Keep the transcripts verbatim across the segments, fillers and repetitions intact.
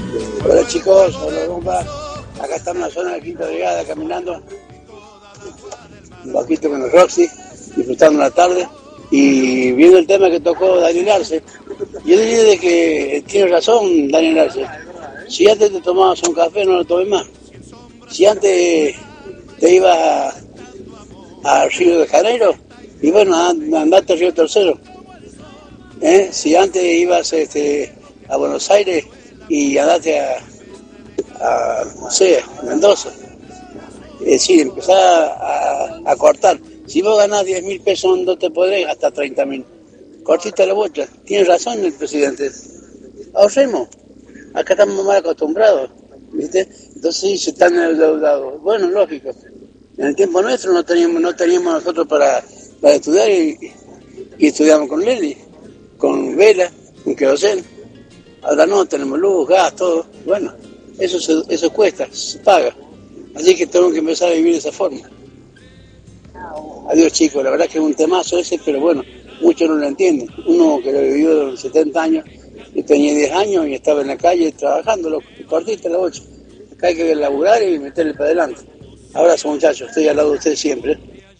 Hola chicos, hola compa. Acá estamos en la zona de la Quinta Brigada caminando un poquito con el Roxy, disfrutando la tarde y viendo el tema que tocó Daniel Arce. Yo diría de que tiene razón Daniel Arce. Si antes te tomabas un café, no lo tomes más. Si antes te ibas a, a Río de Janeiro, y bueno, andate a Río Tercero. ¿Eh? Si antes ibas este, a Buenos Aires y andate a, a no sé, a Mendoza. Es decir, empezar a, a, a cortar. Si vos ganás diez mil pesos, no te podés hasta treinta mil. Cortita la bocha. Tiene razón el presidente. Ahorremos. Acá estamos mal acostumbrados, ¿viste? Entonces sí, se están endeudados. Bueno, lógico. En el tiempo nuestro no teníamos, no teníamos nosotros para, para estudiar y, y estudiamos con Lely, con vela, con querosén. Ahora no, tenemos luz, gas, todo. Bueno, eso, se, eso cuesta, se paga. Así que tengo que empezar a vivir de esa forma. Adiós chicos, la verdad que es un temazo ese, pero bueno, muchos no lo entienden. Uno que lo vivió durante setenta años, yo tenía diez años y estaba en la calle trabajando, lo cortita la bocha. Acá hay que laburar y meterle para adelante. Abrazo muchachos, estoy al lado de ustedes siempre.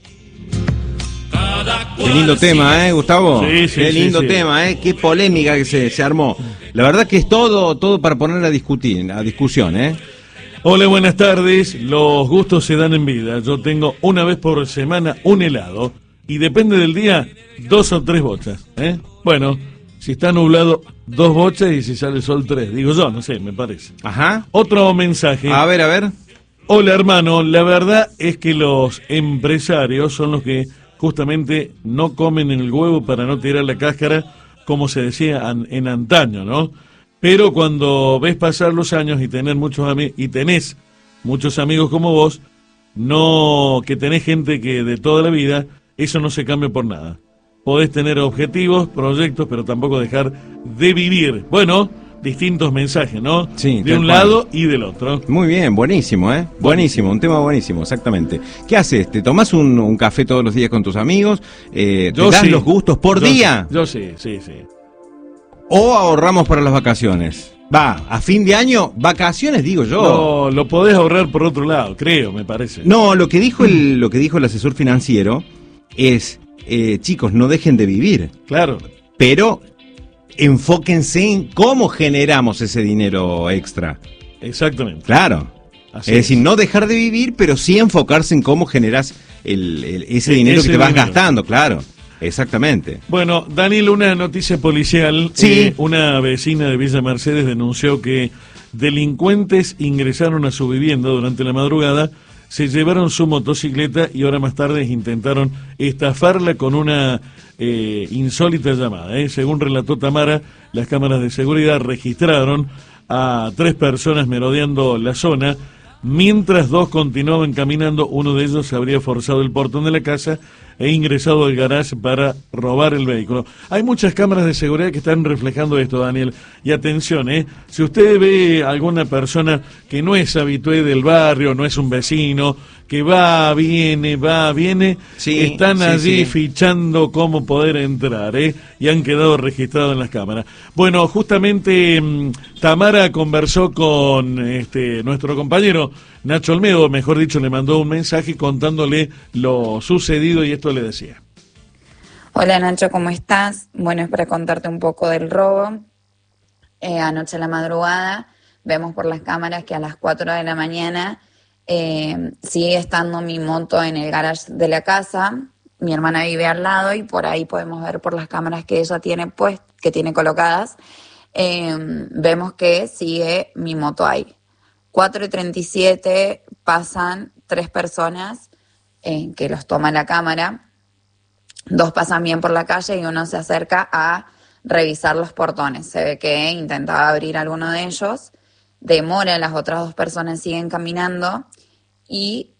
Qué lindo tema, ¿eh, Gustavo? Sí, sí, Qué lindo sí, sí. tema, ¿eh? Qué polémica que se, se armó. La verdad que es todo, todo para poner a discutir, a discusión, ¿eh? Hola, buenas tardes. Los gustos se dan en vida. Yo tengo una vez por semana un helado y depende del día, dos o tres bochas, ¿eh? Bueno, si está nublado, dos bochas y si sale sol, tres. Digo yo, no sé, me parece. Ajá. Otro mensaje. A ver, a ver. Hola, hermano. La verdad es que los empresarios son los que justamente no comen el huevo para no tirar la cáscara, como se decía an- en antaño, ¿no? Pero cuando ves pasar los años y tener muchos ami- y tenés muchos amigos como vos, no que tenés gente que de toda la vida, eso no se cambia por nada. Podés tener objetivos, proyectos, pero tampoco dejar de vivir. Bueno, distintos mensajes, ¿no? Sí, de tal un cual. lado y del otro. Muy bien, buenísimo, ¿eh? Buenísimo, un tema buenísimo, exactamente. ¿Qué haces? ¿Te tomás un, un café todos los días con tus amigos? Eh, ¿Te Yo das sí. los gustos por Yo día? sí, Yo sí, sí, sí. ¿O ahorramos para las vacaciones? Va, a fin de año, vacaciones digo yo. No, lo podés ahorrar por otro lado, creo, me parece. No, lo que dijo el, lo que dijo el asesor financiero es, eh, chicos, no dejen de vivir, Claro. pero enfóquense en cómo generamos ese dinero extra. Exactamente. Claro. Así es decir, no dejar de vivir, pero sí enfocarse en cómo generas el, el- ese E- dinero ese que te vas dinero. gastando, claro. Exactamente. Bueno, Daniel, una noticia policial. Sí. Eh, una vecina de Villa Mercedes denunció que delincuentes ingresaron a su vivienda durante la madrugada, se llevaron su motocicleta y horas más tarde intentaron estafarla con una eh, insólita llamada. ¿eh? Según relató Tamara, las cámaras de seguridad registraron a tres personas merodeando la zona. Mientras dos continuaban caminando, uno de ellos habría forzado el portón de la casa e ingresado al garage para robar el vehículo. Hay muchas cámaras de seguridad que están reflejando esto, Daniel. Y atención, ¿eh? Si usted ve a alguna persona que no es habitué del barrio, no es un vecino, que va, viene, va, viene, Sí, están sí, allí sí. fichando cómo poder entrar, ¿eh? Y han quedado registrados en las cámaras. Bueno, justamente mm, Tamara conversó con este nuestro compañero Nacho Olmedo, mejor dicho, le mandó un mensaje contándole lo sucedido y esto le decía. Hola Nacho, ¿cómo estás? Bueno, es para contarte un poco del robo. Eh, anoche a la madrugada vemos por las cámaras que a las cuatro de la mañana eh, sigue estando mi moto en el garage de la casa. Mi hermana vive al lado y por ahí podemos ver por las cámaras que ella tiene pues, que tiene colocadas, eh, vemos que sigue mi moto ahí. cuatro y treinta y siete pasan tres personas eh, que los toma la cámara. Dos pasan bien por la calle y uno se acerca a revisar los portones. Se ve que intentaba abrir alguno de ellos, demora, las otras dos personas siguen caminando y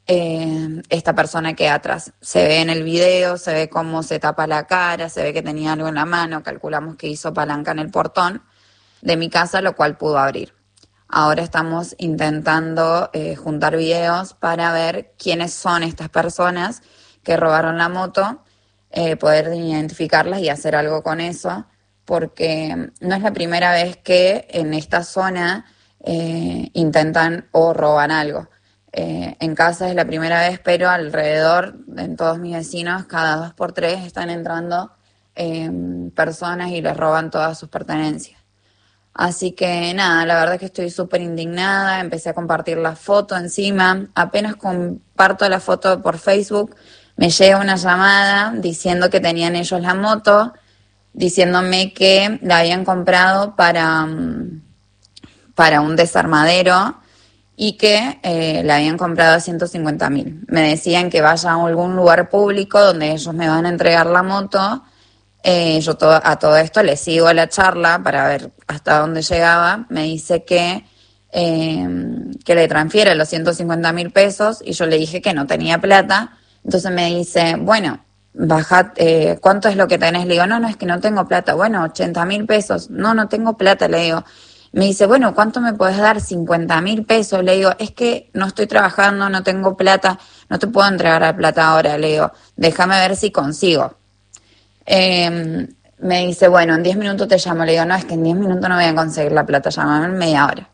eh, esta persona queda atrás. Se ve en el video, se ve cómo se tapa la cara, se ve que tenía algo en la mano, calculamos que hizo palanca en el portón de mi casa, lo cual pudo abrir. Ahora estamos intentando eh, juntar videos para ver quiénes son estas personas que robaron la moto, eh, poder identificarlas y hacer algo con eso, porque no es la primera vez que en esta zona eh, intentan o roban algo. Eh, en casa es la primera vez, pero alrededor, en todos mis vecinos, cada dos por tres están entrando eh, personas y les roban todas sus pertenencias. Así que nada, la verdad es que estoy súper indignada, empecé a compartir la foto encima, apenas comparto la foto por Facebook, me llega una llamada diciendo que tenían ellos la moto, diciéndome que la habían comprado para, para un desarmadero y que eh, la habían comprado a ciento cincuenta mil. Me decían que vaya a algún lugar público donde ellos me van a entregar la moto. Eh, yo todo, a todo esto le sigo la charla para ver hasta dónde llegaba. Me dice que, eh, que le transfiere los ciento cincuenta mil pesos y yo le dije que no tenía plata. Entonces me dice, bueno, baja, eh, ¿cuánto es lo que tenés? Le digo, no, no, es que no tengo plata. Bueno, ochenta mil pesos. No, no tengo plata, le digo. Me dice, bueno, ¿cuánto me podés dar? cincuenta mil pesos. Le digo, es que no estoy trabajando, no tengo plata, no te puedo entregar la plata ahora. Le digo, déjame ver si consigo. Eh, me dice, bueno, en diez minutos te llamo. Le digo, no, es que en diez minutos no voy a conseguir la plata, llámame en media hora.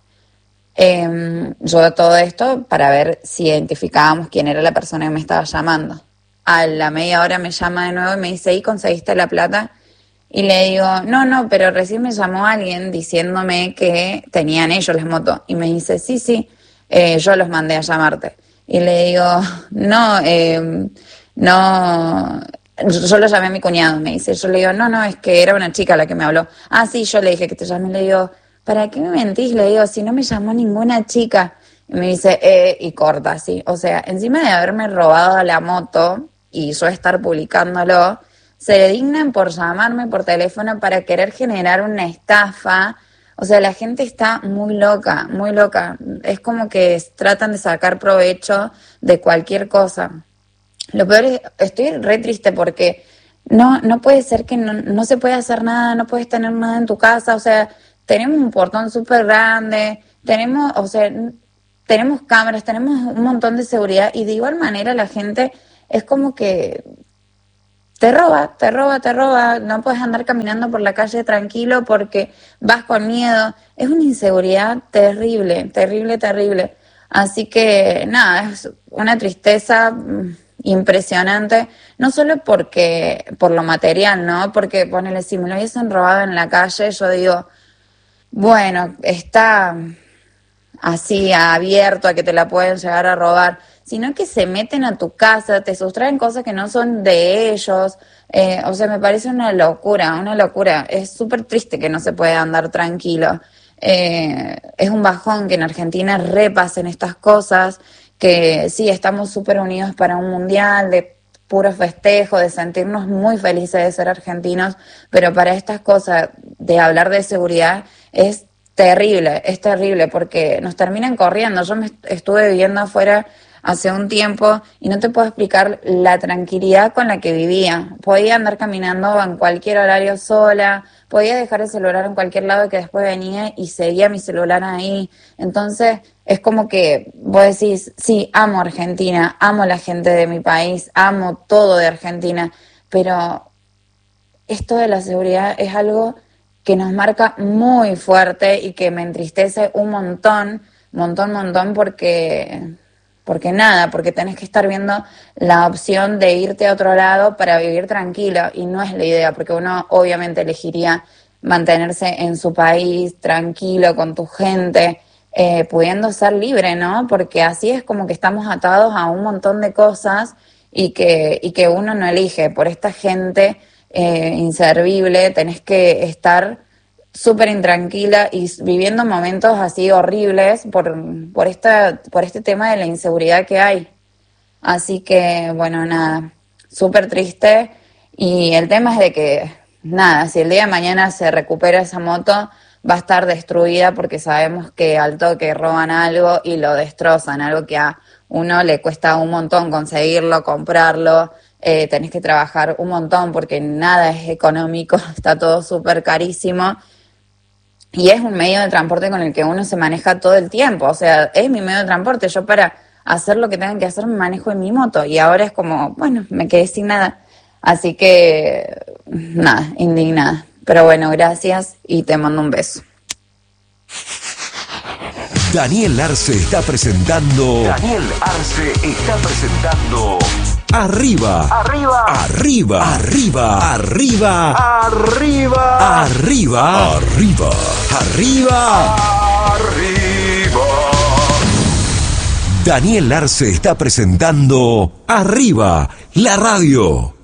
Eh, yo todo esto para ver si identificábamos quién era la persona que me estaba llamando. A la media hora me llama de nuevo y me dice, ¿y conseguiste la plata? Y le digo, no, no, pero recién me llamó alguien diciéndome que tenían ellos las motos. Y me dice, sí, sí, eh, yo los mandé a llamarte. Y le digo, no, eh, no, yo lo llamé a mi cuñado, me dice. Yo le digo, no, no, es que era una chica la que me habló. Ah, sí, yo le dije que te llamé. Le digo, ¿para qué me mentís? Le digo, si no me llamó ninguna chica. Y me dice, eh, y corta, así. O sea, encima de haberme robado la moto y yo estar publicándolo, se dignan por llamarme por teléfono para querer generar una estafa. O sea, la gente está muy loca, muy loca. Es como que tratan de sacar provecho de cualquier cosa. Lo peor es, estoy re triste porque no, no puede ser que no, no se puede hacer nada, no puedes tener nada en tu casa. O sea, tenemos un portón súper grande, tenemos, o sea, tenemos cámaras, tenemos un montón de seguridad y de igual manera la gente es como que te roba, te roba, te roba, no puedes andar caminando por la calle tranquilo porque vas con miedo. Es una inseguridad terrible, terrible, terrible. Así que nada, es una tristeza impresionante, no solo porque por lo material, ¿no? Porque ponele, si me lo hubiesen robado en la calle, yo digo, bueno, está así abierto a que te la pueden llegar a robar, sino que se meten a tu casa, te sustraen cosas que no son de ellos. Eh, o sea, me parece una locura, una locura. Es súper triste que no se pueda andar tranquilo. Eh, es un bajón que en Argentina repasen estas cosas, que sí, estamos súper unidos para un mundial de puro festejo, de sentirnos muy felices de ser argentinos, pero para estas cosas de hablar de seguridad es terrible, es terrible porque nos terminan corriendo. Yo me estuve viviendo afuera hace un tiempo y no te puedo explicar la tranquilidad con la que vivía. Podía andar caminando en cualquier horario sola, podía dejar el celular en cualquier lado que después venía y seguía mi celular ahí. Entonces es como que vos decís, sí, amo Argentina, amo la gente de mi país, amo todo de Argentina, pero esto de la seguridad es algo que nos marca muy fuerte y que me entristece un montón, montón, montón, porque, porque nada, porque tenés que estar viendo la opción de irte a otro lado para vivir tranquilo, y no es la idea, porque uno obviamente elegiría mantenerse en su país, tranquilo, con tu gente, eh, pudiendo ser libre, ¿no? Porque así es como que estamos atados a un montón de cosas y que, y que uno no elige. Por esta gente Eh, inservible, tenés que estar súper intranquila y viviendo momentos así horribles por, por, esta, por este tema de la inseguridad que hay. Así que, bueno, nada, súper triste. Y el tema es de que, nada, si el día de mañana se recupera esa moto, va a estar destruida porque sabemos que al toque roban algo y lo destrozan, algo que a uno le cuesta un montón conseguirlo, comprarlo. Eh, tenés que trabajar un montón porque nada es económico, está todo súper carísimo y es un medio de transporte con el que uno se maneja todo el tiempo. O sea, es mi medio de transporte. Yo para hacer lo que tengan que hacer me manejo en mi moto y ahora es como, bueno, me quedé sin nada. Así que, nada, indignada. Pero bueno, gracias y te mando un beso. Daniel Arce está presentando. Daniel Arce está presentando. Arriba. Arriba. Arriba. Arriba. Arriba. Arriba. Arriba. Arriba. Arriba. Arriba. Daniel Arce está presentando Arriba, la radio.